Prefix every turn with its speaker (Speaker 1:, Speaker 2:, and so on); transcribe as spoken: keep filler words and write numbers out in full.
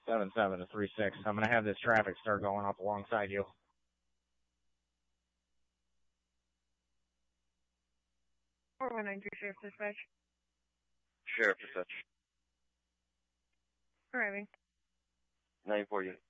Speaker 1: seven seven to three six. I'm going to have this traffic start going up alongside you.
Speaker 2: four one nine three Sheriff Dispatch.
Speaker 3: Sheriff Dispatch.
Speaker 2: Arriving.
Speaker 3: nine four you.